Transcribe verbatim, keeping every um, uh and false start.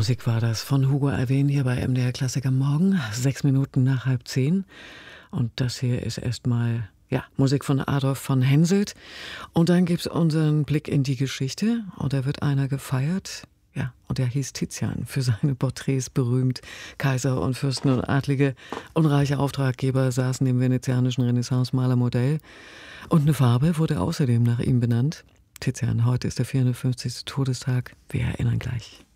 Musik war das von Hugo Alwen hier bei M D R Klassik am Morgen, sechs Minuten nach halb zehn. Und das hier ist erstmal ja, Musik von Adolf von Henselt. Und dann gibt's unseren Blick in die Geschichte. Und da wird einer gefeiert. Ja, und er hieß Tizian, für seine Porträts berühmt. Kaiser und Fürsten und Adlige und reiche Auftraggeber saßen im venezianischen Renaissance-Malermodell. Und eine Farbe wurde außerdem nach ihm benannt. Tizian, heute ist der vierhundertfünfzigste Todestag. Wir erinnern gleich.